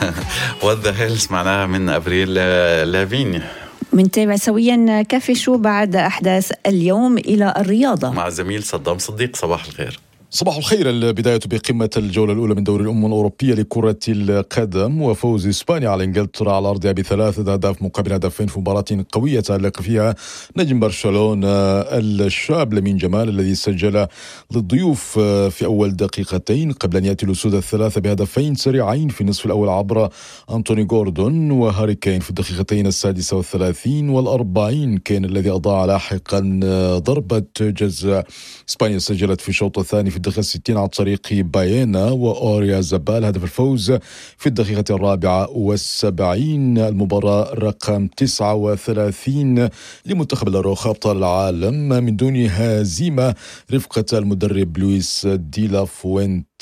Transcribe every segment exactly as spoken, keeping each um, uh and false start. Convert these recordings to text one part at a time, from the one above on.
وذا هيلز معناها من أبريل لافيني. منتابع سويا كافي شو بعد أحداث اليوم إلى الرياضة مع زميل صدام صديق. صباح الخير. صباح الخير. البداية بقمة الجولة الأولى من دوري الأمم الأوروبية لكرة القدم، وفوز إسبانيا على إنجلترا على أرضها بثلاثة أهداف مقابل هدفين في مباراة قوية تألق فيها نجم برشلونة الشاب لامين جمال الذي سجل للضيوف في أول دقيقتين قبل أن يأتي الأسود الثلاثة بهدفين سريعين في النصف الأول عبر أنتوني غوردون وهاري كين في الدقيقتين السادسة والثلاثين والأربعين. كين الذي أضاع لاحقا ضربة جزاء. إسبانيا سجلت في الشوط الثاني في الدقيقة الستين عن طريق باينا وأوريا زبال هدف الفوز في الدقيقة الرابعة والسبعين. المباراة رقم تسعة وثلاثين لمنتخب الأروخا أبطال العالم من دون هزيمة رفقة المدرب لويس ديلا فوينتي.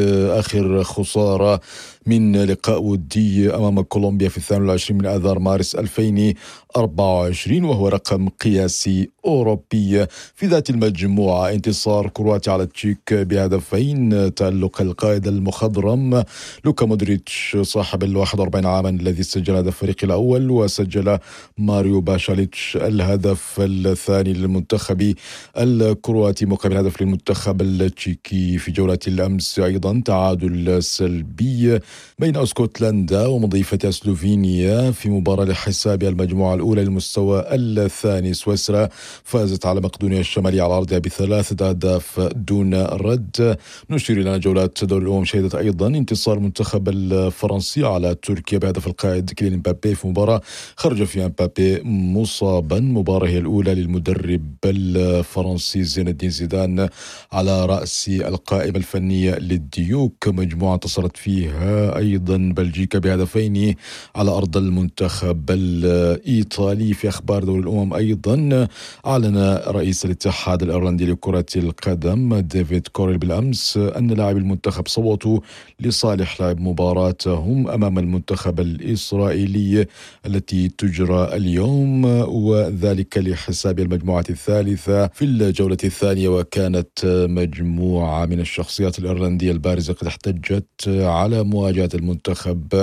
آخر خسارة من لقاء ودي أمام كولومبيا في الثاني والعشرين من آذار مارس ألفين وأربعة وعشرين، وهو رقم قياسي أوروبي. في ذات المجموعة انتصار كرواتيا على التشيك بهدفين، تألق القائد المخضرم لوكا مودريتش صاحب الواحد وأربعين عاما الذي سجل هدف الفريق الأول، وسجل ماريو باشاليتش الهدف الثاني للمنتخب الكرواتي مقابل هدف للمنتخب التشيكي. في جولة الأمس أيضا تعادل سلبي بين اسكتلندا ومضيفة سلوفينيا في مباراة لحساب المجموعة الأولى للمستوى الثاني. سويسرا فازت على مقدونيا الشمالية على أرضها بثلاثة أهداف دون رد. نشير إلى جولات دوري الأمم شهدت أيضا انتصار المنتخب الفرنسي على تركيا بهدف القائد كيليان مبابي في مباراة خرج فيها مبابي مصابا. مباراة هي الأولى للمدرب الفرنسي زين الدين زيدان على رأس القائمة الفنية للديوك. مجموعة انتصرت فيها أيضا بلجيكا بهدفين على أرض المنتخب الإيطالي. في أخبار دوري الأمم أيضا أعلن رئيس الاتحاد الأيرلندي لكرة القدم ديفيد كوريل بالأمس أن لاعبي المنتخب صوتوا لصالح لعب مباراتهم أمام المنتخب الإسرائيلي التي تجرى اليوم، وذلك لحساب المجموعة الثالثة في الجولة الثانية. وكانت مجموعة من الشخصيات الإيرلندية البارزة قد احتجت على مواجهة المنتخب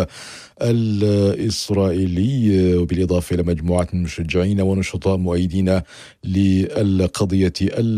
الإسرائيلي، وبالإضافة إلى مجموعة من المشجعين ونشطاء مؤيدين للقضية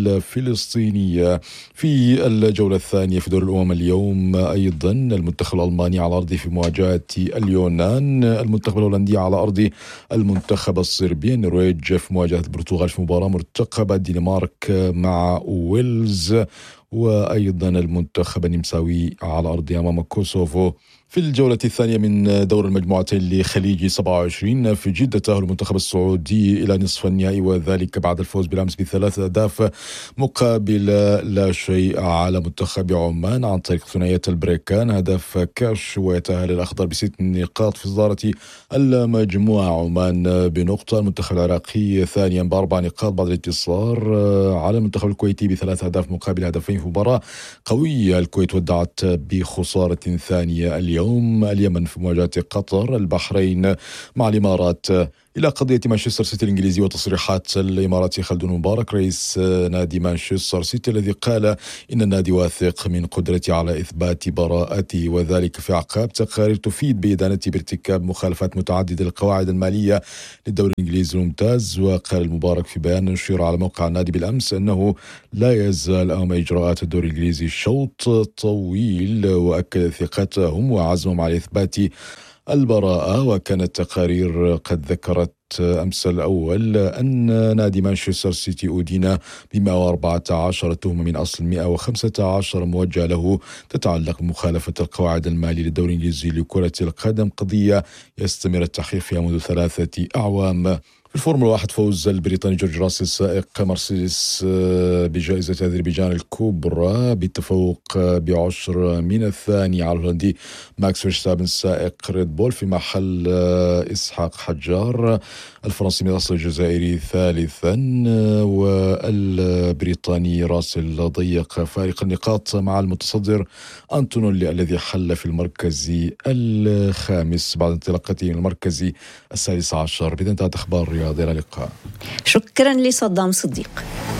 الفلسطينية. في الجولة الثانية في دور الأمم اليوم أيضا المنتخب الألماني على أرضه في مواجهة اليونان، المنتخب الهولندي على أرض المنتخب الصربي، النرويج في مواجهة البرتغال في مباراة مرتقبة، الدنمارك مع ويلز، وأيضا المنتخب النمساوي على أرض أمام كوسوفو. في الجولة الثانية من دور المجموعتين لخليجي سبعة وعشرين في جدة تأهل المنتخب السعودي إلى نصف النهائي، وذلك بعد الفوز بالأمس بثلاثة أهداف مقابل لا شيء على منتخب عمان عن طريق ثنائية البريكان هدف كاش، ويتأهل الأخضر بست نقاط في صدارة المجموعة، عمان بنقطة، المنتخب العراقي ثانيا بأربع نقاط بعد الانتصار على المنتخب الكويتي بثلاث أهداف مقابل هدفين في مباراة قوية. الكويت ودعت بخسارة ثانية اليوم. يوم اليمن في مواجهة قطر، البحرين مع الإمارات. إلى قضية مانشستر سيتي الإنجليزي وتصريحات الإماراتي خالد مبارك رئيس نادي مانشستر سيتي الذي قال إن النادي واثق من قدرته على إثبات براءته، وذلك في أعقاب تقارير تفيد بإدانته بارتكاب مخالفات متعددة للقواعد المالية للدوري الإنجليزي الممتاز. وقال المبارك في بيان نشر على موقع النادي بالأمس أنه لا يزال أمام إجراءات الدوري الإنجليزي شوط طويل، وأكد ثقتهم وعزمهم على إثبات البراءة. وكانت تقارير قد ذكرت أمس الأول أن نادي مانشستر سيتي أدين ب مئة وأربعة عشر تهمة من أصل مئة وخمسة عشر موجهة له تتعلق بمخالفة القواعد المالية للدوري الإنجليزي لكرة القدم، قضية يستمر التحقيق فيها منذ ثلاثة أعوام. في الفورمولا واحد فوز البريطاني جورج راسل سائق مرسيدس بجائزة أذربيجان الكبرى بالتفوق بعشر من الثاني على الهولندي ماكس فيرستابن سائق ريد بول، في محل إسحاق حجار الفرنسي من أصل الجزائري ثالثا، والبريطاني راسل ضيق فارق النقاط مع المتصدر أنتونولي الذي حل في المركز الخامس بعد انطلاقته من المركز السادس عشر. بإذن انتهت أخبار الرياضة، إلى اللقاء. شكرا لصدام صديق.